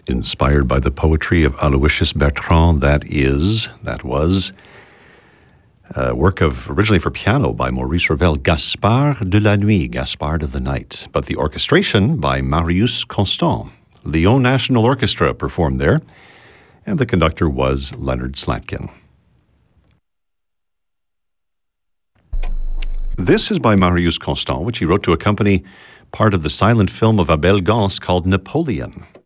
inspired by the poetry of Aloysius Bertrand. That was a work of originally for piano by Maurice Ravel, Gaspard de la Nuit, Gaspard of the Night. But the orchestration by Marius Constant. Lyon National Orchestra performed there, and the conductor was Leonard Slatkin. This is by Marius Constant, which he wrote to accompany part of the silent film of Abel Gance called Napoleon.